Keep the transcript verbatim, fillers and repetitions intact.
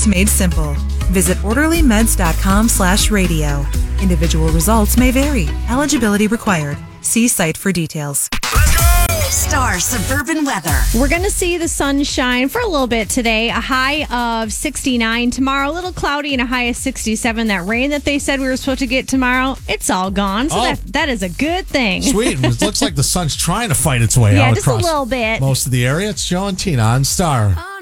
results made simple. Visit orderlymeds.com slash radio. Individual results may vary. Eligibility required. See site for details. Star Suburban Weather. We're going to see the sunshine for a little bit today. A high of sixty-nine. Tomorrow, a little cloudy and a high of sixty-seven. That rain that they said we were supposed to get tomorrow, it's all gone. So Oh. that that is a good thing. Sweet. It looks like the sun's trying to fight its way Yeah, out just a across little bit. most of the area. It's Joe and Tina on Star.